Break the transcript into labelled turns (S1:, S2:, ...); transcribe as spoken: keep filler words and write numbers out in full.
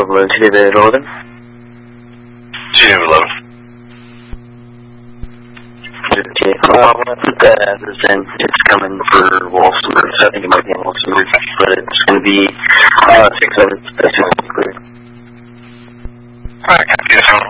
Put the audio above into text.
S1: Bravo, T V eleven.
S2: T V eleven.
S1: Okay, well, I'm going to put that address in. It's coming for Wolfsburg, so I think it might be in Wolfsburg, but it's going to be uh, six hundred. That's going to be clear.
S2: Alright, copy. That sounds